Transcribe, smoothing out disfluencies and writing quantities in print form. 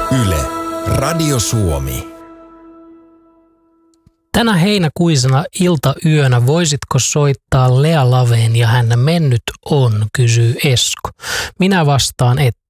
Yle, Radio Suomi. Tänä heinäkuisena iltayönä voisitko soittaa Lea Laveen ja hän mennyt on, kysyy Esko. Minä vastaan, että